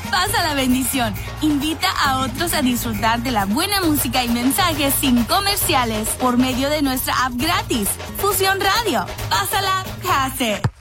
Pasa la bendición. Invita a otros a disfrutar de la buena música y mensajes sin comerciales por medio de nuestra app gratis, Fusión Radio. Pásala, pase.